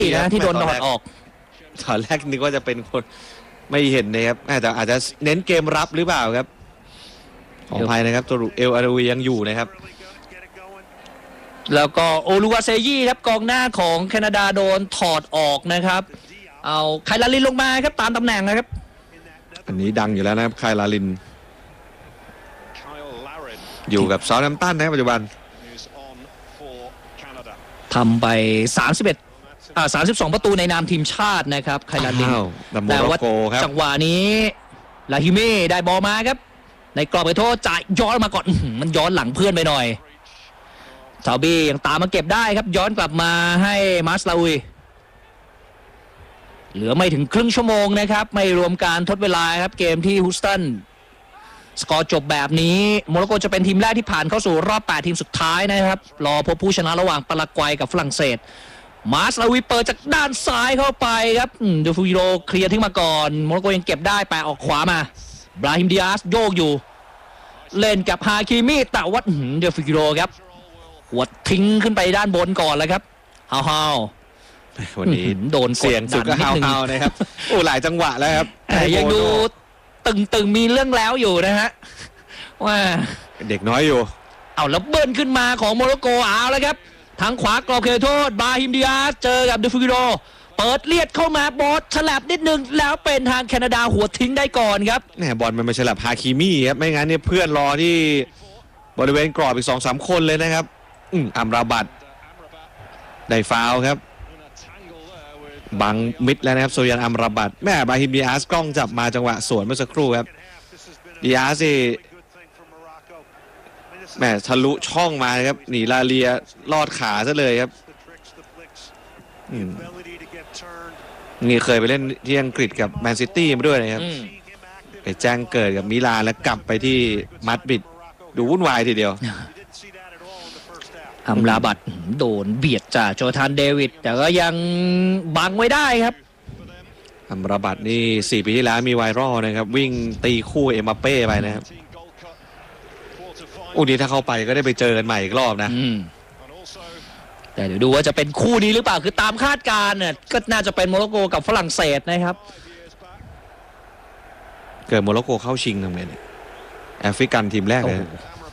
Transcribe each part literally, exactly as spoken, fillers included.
นะที่โดนถอดออกตอนแรกนึกว่าจะเป็นคนไม่เห็นนะครับแต่อาจจะเน้นเกมรับหรือเปล่าครับขออภัยนะครับตัวเอลอารียังอยู่นะครับแล้วก็โอลูวาเซยี่ครับกองหน้าของแคนาดาโดนถอดออกนะครับเอาไคลาลินลงมาครับตามตำแหน่งนะครับอันนี้ดังอยู่แล้วนะครับไคลาลินอยู่กับซอลแฮมป์ตันนะปัจจุบันทำไปสามสิบเอ็ดอ่าสามสิบสองประตูในนามทีมชาตินะครับไคลาลินแต่ว่าจังหวะนี้ลาฮิเม่ได้บอลมาครับในกรอบไปโทษจ่ายย้อนมาก่อนมันย้อนหลังเพื่อนไปหน่อยซาบี้ยังตามมาเก็บได้ครับย้อนกลับมาให้มาสลาอุยเหลือไม่ถึงครึ่งชั่วโมงนะครับไม่รวมการทดเวลาครับเกมที่ฮูสตันสกอร์จบแบบนี้โมร็อกโกจะเป็นทีมแรกที่ผ่านเข้าสู่รอบแปดทีมสุดท้ายนะครับรอพบผู้ชนะระหว่างปารากวัยกับฝรั่งเศสมาสลาอุยเปิดจากด้านซ้ายเข้าไปครับเดฟูกิโรเคลียร์ทิ้งมาก่อนโมร็อกโกยังเก็บได้แปะออกขวามาบราฮิมดิอาสโยกอยู่เล่นกับฮาคิมิแต่ว่าเดฟูกิโรครับหัวทิ้งขึ้นไปด้านบนก่อนเลยครับฮาวฮาววันนี้โดนเสียงสุดก็ฮาวฮาวนะครับโอ้หลายจังหวะแล้วครับยังดูตึงๆมีเรื่องแล้วอยู่นะฮะว่าเด็กน้อยอยู่เอาแล้วเบิ้ลขึ้นมาของโมร็อกโกเอาแล้วครับทางขวากรอบเขตโทษบราฮิมดิอาสเจอกับเดฟูกิโรเปิดเลียดเข้ามาบอลฉลับนิดนึงแล้วเป็นทางแคนาดาหัวทิ้งได้ก่อนครับแหมบอลมันไม่ฉลับฮาคิมิครับไม่งั้นเนี่ยเพื่อนรอที่บริเวณกรอบอีก สองสาม คนเลยนะครับอืมอัมราบัตได้ฟาวครับบังมิดแล้วนะครับโซยันอัมราบัตแม่บราฮิมดิอาสกล้องจับมาจังหวะสวนเมื่อสักครู่ครับดิอาสแม่ทะลุช่องมาครับหนีลาเลียลอดขาซะเลยครับนี่เคยไปเล่นที่อังกฤษกับแมนซิตี้มาด้วยนะครับไปแจ้งเกิดกับมิลานแล้วกลับไปที่มาดริดดูวุ่นวายทีเดียวอัมราบัตโดนเบียดจากโจธานเดวิดแต่ก็ยังบังไว้ได้ครับอัมราบัตนี่สี่ปีที่แล้วมีไวรัลนะครับวิ่งตีคู่เอ็มบัปเป้ไปนะครับอู้นี้ถ้าเข้าไปก็ได้ไปเจอกันใหม่อีกรอบนะแต่เดี๋ยวดูว่าจะเป็นคู่นี้หรือเปล่าคือตามคาดการณ์เนี่ยก็น่าจะเป็นโมร็อกโกกับฝรั่งเศสนะครับเกิดโมร็อกโกเข้าชิงทำไงเนี่ยแอฟริกันทีมแรกเลย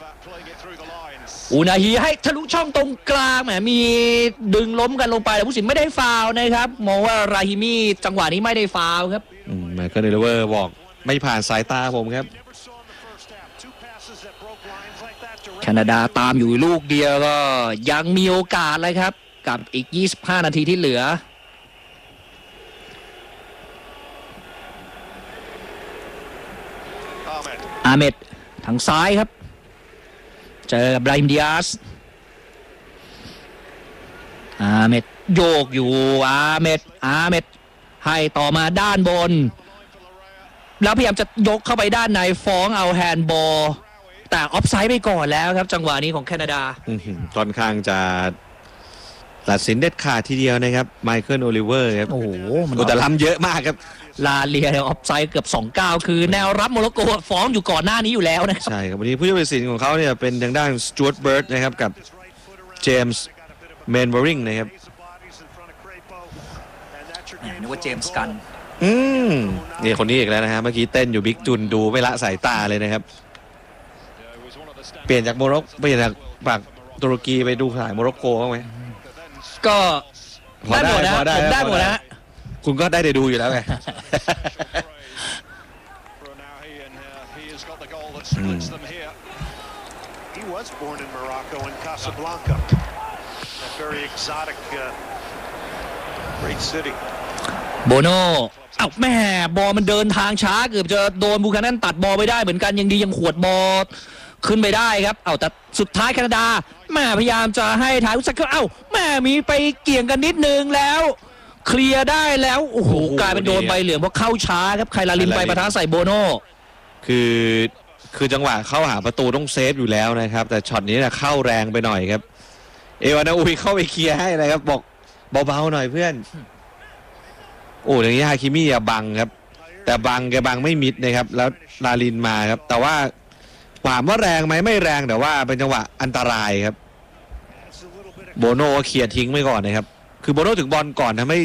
อูนาฮีให้ทะลุช่องตรงกลางแหมมีดึงล้มกันลงไปแต่ผู้สินไม่ได้ฟาวนะครับมองว่าราฮิมีจังหวะนี้ไม่ได้ฟาวครับอืมไมเคิลเดลเวอร์บอกไม่ผ่านสายตาผมครับแคนาดาตามอยู่ลูกเดียวก็ยังมีโอกาสเลยครับกับอีกยี่สิบห้านาทีที่เหลืออาเมดทางซ้ายครับเจอกับบราฮิมดิอาสอาเมดโยกอยู่อาเมดอาเมดให้ต่อมาด้านบนแล้วพยายามจะยกเข้าไปด้านในฟ้องเอาแฮนด์บอลแต่ออฟไซด์ไปก่อนแล้วครับจังหวะนี้ของแคนาดาค่อนข้างจะตัดสินเด็ดขาดทีเดียวนะครับไมเคิลโอลิเวอร์ครับโอ้โหมันแต่ล้ำเยอะมากครับลาเลียออฟไซด์เกือบสองเก้าคือแนวรับโมร็อกโกฟ้องอยู่ก่อนหน้านี้อยู่แล้วนะครับใช่ครับวันนี้ผู้ช่วยตัดสินของเขาเนี่ยเป็นทางด้านสจ๊วตเบิร์ดนะครับกับเจมส์เมนเบอริงนะครับนึกว่าเจมส์กันอืมนี่คนนี้อีกแล้วนะฮะเมื่อกี้เต้นอยู่บิ๊กจุนดูไม่ละสายตาเลยนะครับเปลี่ยนจากโมร็อกเปลี่ยนจากปากตุรกีไปดูสายโมร็อกโกบ้างไหมก็ได้หมดนะผมได้หมดนะคุณก็ได้ได้ดูอยู่แล้วไงโบโน่เอ้าแม่บอลมันเดินทางช้าเกือบจะโดนบูคานันตัดบอลไปได้เหมือนกันยังดียังขวดบอลขึ้นไปได้ครับเอาแต่สุดท้ายแคนาดาแม่พยายามจะให้ถ่ายอุตสาหกรรมเอ้าแม่มีไปเกี่ยงกันนิดนึงแล้วเคลียร์ได้แล้วโอ้โหกลายเป็นโดนใบเหลืองเพราะเข้าช้าครับไคลาลินไปปะทะใส่โบโน่คือคือจังหวะเข้าหาประตูต้องเซฟอยู่แล้วนะครับแต่ช็อตนี้นะเข้าแรงไปหน่อยครับเอวานาอุยเข้าไปเคลียร์ให้นะครับบอกเบาๆหน่อยเพื่อนโอ้อย่างนี้ฮาคิมิอะบังครับแต่บังแกบังไม่มิดนะครับแล้วลาลินมาครับแต่ว่าถามว่าแรงไหมไม่แรงแต่ว่าเป็นจังหวะอันตรายครับโบโน่เคลียร์ทิ้งไปก่อนนะครับคือโบโน่ถึงบอลก่อนทำให้